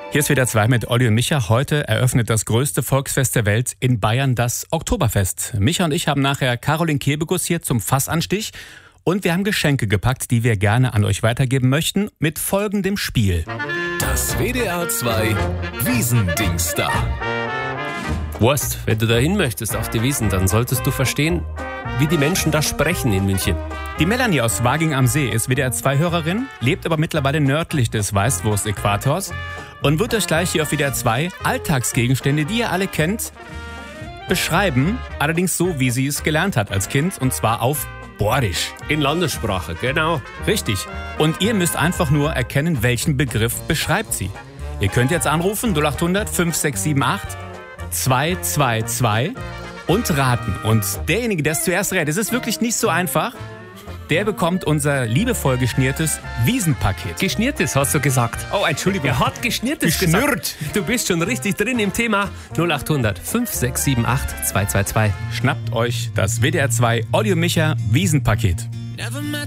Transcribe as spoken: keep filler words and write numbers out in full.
Hier ist W D R zwei mit Olli und Micha. Heute eröffnet das größte Volksfest der Welt in Bayern das Oktoberfest. Micha und ich haben nachher Caroline Kebekus hier zum Fassanstich. Und wir haben Geschenke gepackt, die wir gerne an euch weitergeben möchten, mit folgendem Spiel. Das W D R zwei Wiesendings da. Wurst, wenn du da hin möchtest auf die Wiesn, dann solltest du verstehen, wie die Menschen da sprechen in München. Die Melanie aus Waging am See ist W D R zwei Hörerin, lebt aber mittlerweile nördlich des Weißwurst-Äquators und wird euch gleich hier auf W D R zwei Alltagsgegenstände, die ihr alle kennt, beschreiben, allerdings so, wie sie es gelernt hat als Kind, und zwar auf Borisch. In Landessprache, genau. Richtig. Und ihr müsst einfach nur erkennen, welchen Begriff beschreibt sie. Ihr könnt jetzt anrufen null acht hundert fünf sechs sieben acht zwei zwei zwei und raten. Und derjenige, der es zuerst rät, es ist wirklich nicht so einfach, der bekommt unser liebevoll geschnürtes Wiesenpaket. Geschnürtes, hast du gesagt. Oh, Entschuldigung. Er hat geschnürtes Geschnürt. gesagt. Du bist schon richtig drin im Thema. null acht hundert fünf sechs sieben acht zwei zwei zwei. Schnappt euch das W D R zwei Olli und Micha Wiesenpaket. Never met